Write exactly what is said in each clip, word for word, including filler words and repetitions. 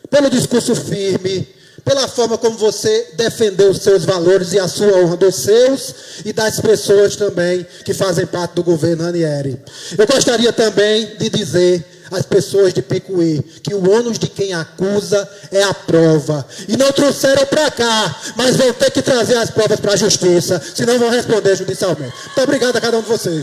pelo discurso firme, pela forma como você defendeu os seus valores e a sua honra dos seus e das pessoas também que fazem parte do governo Ranieri. Eu gostaria também de dizer às pessoas de Picuí que o ônus de quem acusa é a prova. E não trouxeram para cá, mas vão ter que trazer as provas para a justiça, senão vão responder judicialmente. Muito obrigado a cada um de vocês.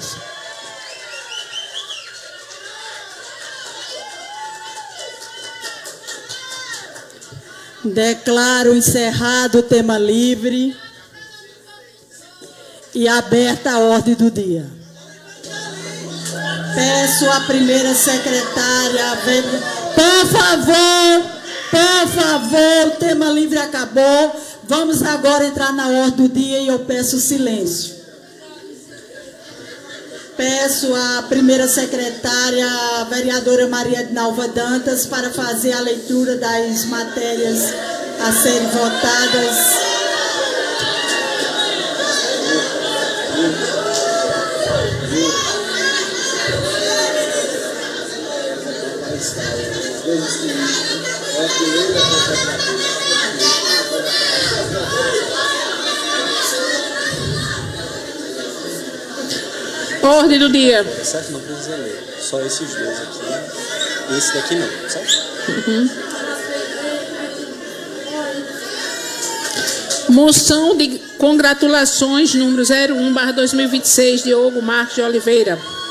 Declaro encerrado o tema livre e aberta a ordem do dia. Peço à primeira secretária, por favor, por favor, o tema livre acabou. Vamos agora entrar na ordem do dia e eu peço silêncio. Peço à primeira secretária, a vereadora Maria Ednalva Dantas, para fazer a leitura das matérias a serem votadas. Ordem do dia. Certo? Não precisa ler. Só esses dois aqui. Esse daqui não, certo? Uhum. Moção de congratulações número zero um barra dois mil e vinte e seis, Diogo Marcos de Oliveira.